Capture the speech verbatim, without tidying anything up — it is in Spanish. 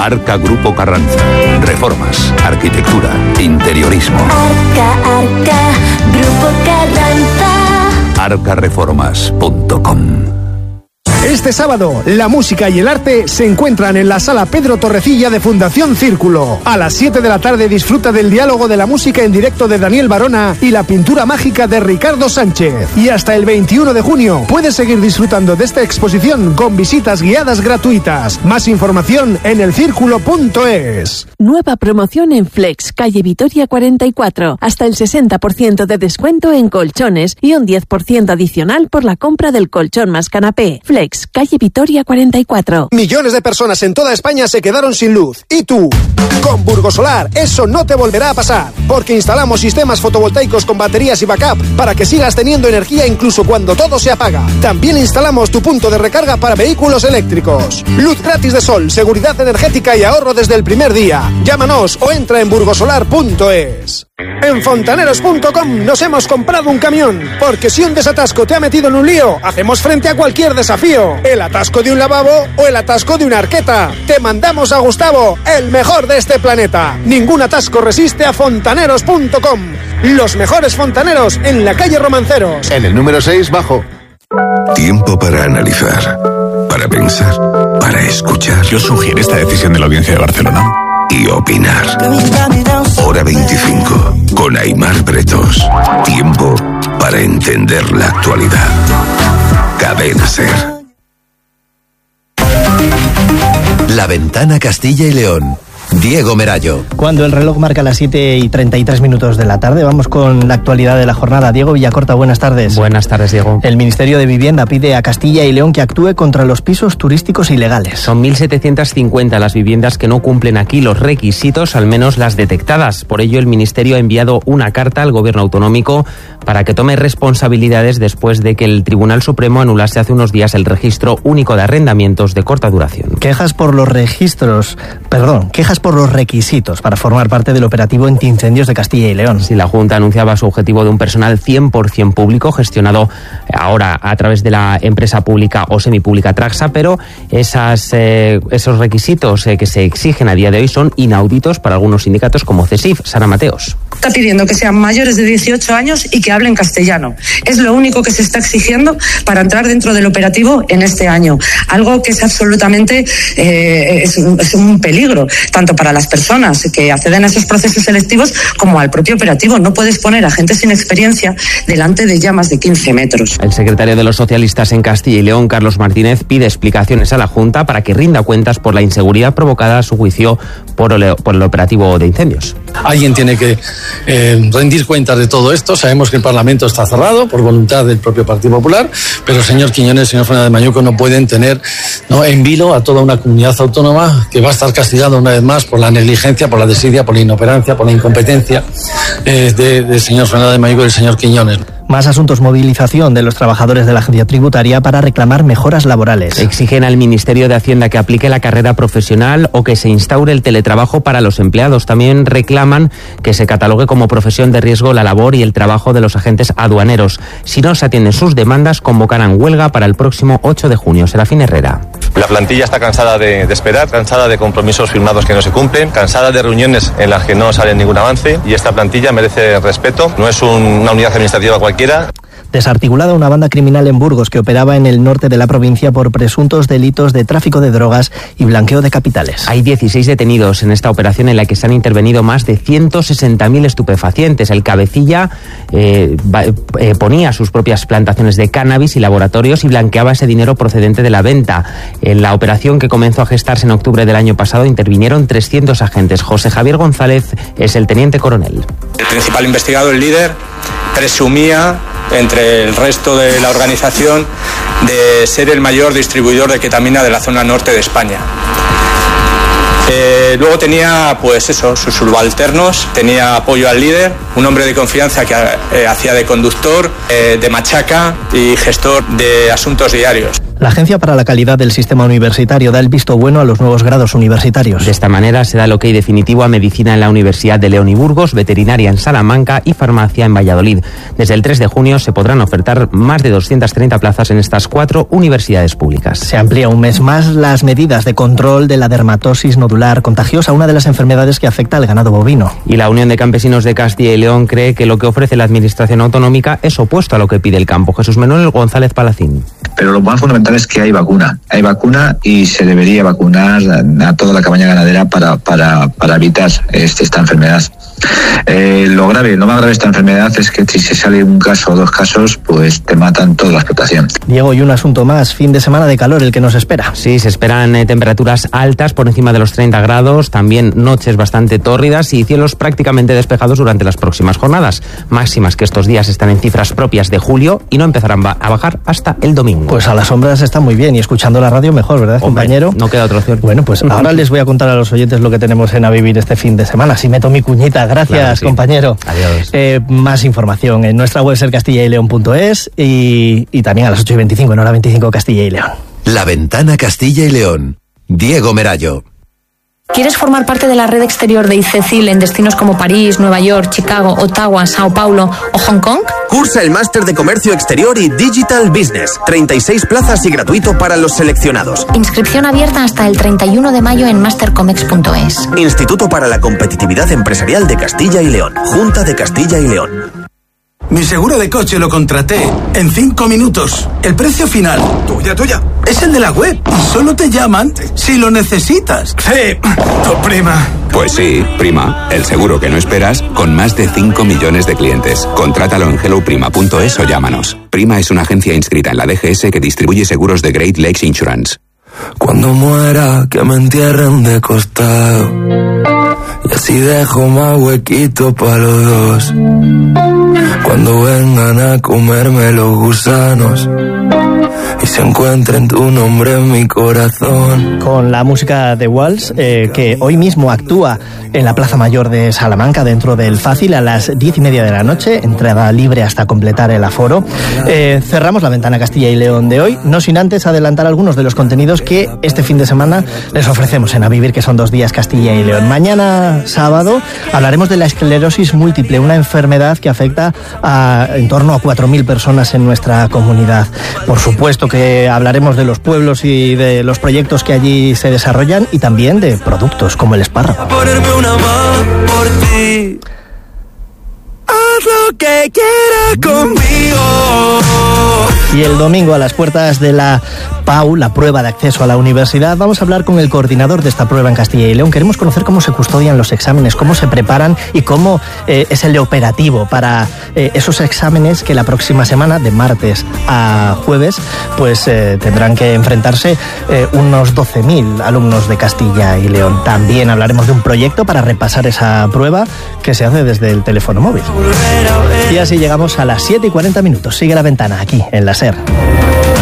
Arca Grupo Carranza. Reformas, arquitectura, interiorismo. Arca, Arca, Grupo Carranza. arca reformas punto com. Este sábado, la música y el arte se encuentran en la Sala Pedro Torrecilla de Fundación Círculo. A las siete de la tarde disfruta del diálogo de la música en directo de Daniel Barona y la pintura mágica de Ricardo Sánchez. Y hasta el veintiuno de junio puedes seguir disfrutando de esta exposición con visitas guiadas gratuitas. Más información en el círculo punto es. Nueva promoción en Flex, calle Vitoria cuarenta y cuatro. Hasta el sesenta por ciento de descuento en colchones y un diez por ciento adicional por la compra del colchón más canapé. Flex, calle Vitoria cuarenta y cuatro. Millones de personas en toda España se quedaron sin luz. ¿Y tú? Con Burgosolar eso no te volverá a pasar, porque instalamos sistemas fotovoltaicos con baterías y backup para que sigas teniendo energía incluso cuando todo se apaga. También instalamos tu punto de recarga para vehículos eléctricos. Luz gratis de sol, seguridad energética y ahorro desde el primer día. Llámanos o entra en burgosolar punto es. En fontaneros punto com nos hemos comprado un camión, porque si un desatasco te ha metido en un lío, hacemos frente a cualquier desafío. El atasco de un lavabo o el atasco de una arqueta. Te mandamos a Gustavo, el mejor de este planeta. Ningún atasco resiste a fontaneros punto com. Los mejores fontaneros en la calle Romanceros. En el número seis bajo. Tiempo para analizar, para pensar, para escuchar. ¿Qué os sugiere esta decisión de la Audiencia de Barcelona? Y opinar. Hora veinticinco, con Aimar Bretos. Tiempo para entender la actualidad. Cadena SER. La Ventana Castilla y León. Diego Merallo. Cuando el reloj marca las siete y treinta y tres minutos de la tarde, vamos con la actualidad de la jornada. Diego Villacorta, buenas tardes. Buenas tardes, Diego. El Ministerio de Vivienda pide a Castilla y León que actúe contra los pisos turísticos ilegales. Son mil setecientas cincuenta las viviendas que no cumplen aquí los requisitos, al menos las detectadas. Por ello, el Ministerio ha enviado una carta al Gobierno autonómico para que tome responsabilidades después de que el Tribunal Supremo anulase hace unos días el registro único de arrendamientos de corta duración. Quejas por los registros, perdón, quejas por los requisitos para formar parte del operativo antiincendios de Castilla y León. Sí, la Junta anunciaba su objetivo de un personal cien por ciento público, gestionado ahora a través de la empresa pública o semipública Traxa, pero esas, eh, esos requisitos eh, que se exigen a día de hoy son inauditos para algunos sindicatos como CESIF. Sara Mateos. Está pidiendo que sean mayores de dieciocho años y que hablen castellano. Es lo único que se está exigiendo para entrar dentro del operativo en este año. Algo que es absolutamente eh, es, es un peligro, tanto para las personas que acceden a esos procesos selectivos como al propio operativo. No puedes poner a gente sin experiencia delante de llamas de quince metros. El secretario de los socialistas en Castilla y León, Carlos Martínez, pide explicaciones a la Junta para que rinda cuentas por la inseguridad provocada, a su juicio, por el, por el operativo de incendios. Alguien tiene que eh, rendir cuentas de todo esto. Sabemos que el Parlamento está cerrado por voluntad del propio Partido Popular, pero el señor Quiñones, el señor Fernández Mañuco no pueden tener, ¿no?, en vilo a toda una comunidad autónoma que va a estar castigada una vez más por la negligencia, por la desidia, por la inoperancia, por la incompetencia eh, de, del señor Fernández Mañuco y del señor Quiñones. Más asuntos: movilización de los trabajadores de la agencia tributaria para reclamar mejoras laborales. Exigen al Ministerio de Hacienda que aplique la carrera profesional o que se instaure el teletrabajo para los empleados. También reclaman que se catalogue como profesión de riesgo la labor y el trabajo de los agentes aduaneros. Si no se atienden sus demandas, convocarán huelga para el próximo ocho de junio. Serafín Herrera. La plantilla está cansada de, de esperar, cansada de compromisos firmados que no se cumplen, cansada de reuniones en las que no sale ningún avance, y esta plantilla merece respeto. No es un, una unidad administrativa cualquiera. Desarticulada una banda criminal en Burgos que operaba en el norte de la provincia por presuntos delitos de tráfico de drogas y blanqueo de capitales. Hay dieciséis detenidos en esta operación, en la que se han intervenido más de ciento sesenta mil estupefacientes. El cabecilla eh, eh, ponía sus propias plantaciones de cannabis y laboratorios y blanqueaba ese dinero procedente de la venta. En la operación, que comenzó a gestarse en octubre del año pasado, intervinieron trescientos agentes. José Javier González es el teniente coronel. El principal investigado, el líder, presumía entre el resto de la organización de ser el mayor distribuidor de ketamina de la zona norte de España. Eh, luego tenía, pues eso, sus subalternos, tenía apoyo al líder, un hombre de confianza que eh, hacía de conductor, eh, de machaca y gestor de asuntos diarios. La Agencia para la Calidad del Sistema Universitario da el visto bueno a los nuevos grados universitarios. De esta manera se da el ok definitivo a Medicina en la Universidad de León y Burgos, Veterinaria en Salamanca y Farmacia en Valladolid. Desde el tres de junio se podrán ofertar más de doscientas treinta plazas en estas cuatro universidades públicas. Se amplía un mes más las medidas de control de la dermatosis nodular contagiosa, una de las enfermedades que afecta al ganado bovino. Y la Unión de Campesinos de Castilla y León cree que lo que ofrece la Administración Autonómica es opuesto a lo que pide el campo. Jesús Manuel González Palacín. Pero lo más fundamental es que hay vacuna. Hay vacuna y se debería vacunar a toda la cabaña ganadera para, para, para evitar este, esta enfermedad. Eh, lo grave, lo más grave de esta enfermedad es que si se sale un caso o dos casos, pues te matan toda la explotación. Diego, y un asunto más, fin de semana de calor el que nos espera. Sí, se esperan eh, temperaturas altas por encima de los treinta grados, también noches bastante tórridas y cielos prácticamente despejados durante las próximas jornadas. Máximas que estos días están en cifras propias de julio y no empezarán a bajar hasta el domingo. Pues a las sombras está muy bien y escuchando la radio mejor, ¿verdad, Hombre, compañero? No queda otra opción. Bueno, pues ahora les voy a contar a los oyentes lo que tenemos en A Vivir este fin de semana. Si meto mi cuñita, gracias, claro, sí, compañero. Adiós. Eh, más información en nuestra web ser castilla y león punto es y, y también a las ocho y veinticinco en hora veinticinco Castilla y León. La Ventana Castilla y León. Diego Merallo. ¿Quieres formar parte de la red exterior de ICECIL en destinos como París, Nueva York, Chicago, Ottawa, Sao Paulo o Hong Kong? Cursa el máster de Comercio Exterior y Digital Business. treinta y seis plazas y gratuito para los seleccionados. Inscripción abierta hasta el treinta y uno de mayo en mastercomex punto es. Instituto para la Competitividad Empresarial de Castilla y León. Junta de Castilla y León. Mi seguro de coche lo contraté en cinco minutos. El precio final, tuya, tuya, es el de la web. Y solo te llaman si lo necesitas. Sí, tu prima. Pues sí, Prima, el seguro que no esperas con más de cinco millones de clientes. Contrátalo en hello prima punto es o llámanos. Prima es una agencia inscrita en la D G S que distribuye seguros de Great Lakes Insurance. Cuando muera, que me entierren de costado. Y así dejo más huequito para los dos. Cuando vengan a comerme los gusanos y se encuentren tu nombre en mi corazón. Con la música de Walls, eh, que hoy mismo actúa en la Plaza Mayor de Salamanca, dentro del Fácil, a las diez y media de la noche, entrada libre hasta completar el aforo. Eh, cerramos la Ventana Castilla y León de hoy, no sin antes adelantar algunos de los contenidos que este fin de semana les ofrecemos en A Vivir, que son dos días Castilla y León. Mañana, sábado, hablaremos de la esclerosis múltiple, una enfermedad que afecta a en torno a cuatro mil personas en nuestra comunidad. Por supuesto que hablaremos de los pueblos y de los proyectos que allí se desarrollan y también de productos como el espárrago. Ponerme una mano por ti. Haz lo que quieras conmigo. Y el domingo, a las puertas de la P A U, la prueba de acceso a la universidad, vamos a hablar con el coordinador de esta prueba en Castilla y León. Queremos conocer cómo se custodian los exámenes, cómo se preparan y cómo eh, es el operativo para eh, esos exámenes que la próxima semana, de martes a jueves, pues eh, tendrán que enfrentarse eh, unos doce mil alumnos de Castilla y León. También hablaremos de un proyecto para repasar esa prueba que se hace desde el teléfono móvil. Y así llegamos a las siete y cuarenta minutos. Sigue La Ventana aquí en la SER.